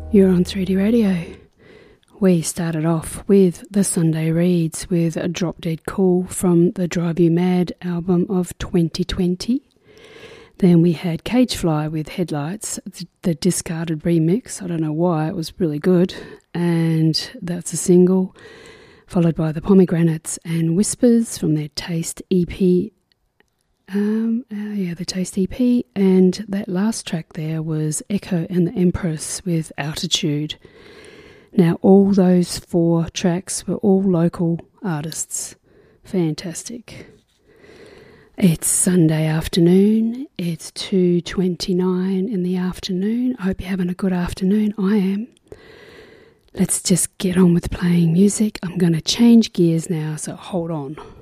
You're on 3D Radio. We started off with the Sunday Reads with a Drop Dead Cool from the Drive You Mad album of 2020. Then we had Cagefly with Headlights, the discarded remix. I don't know why, it was really good. And that's a single. Followed by the Pomegranates and Whispers from their Taste EP. The Taste EP, and that last track there was Echo and the Empress with Altitude. Now all those 4 tracks were all local artists. Fantastic. It's Sunday afternoon, it's 2:29 in the afternoon. I hope you're having a good afternoon. I am. Let's just get on with playing music. I'm going to change gears now, so hold on.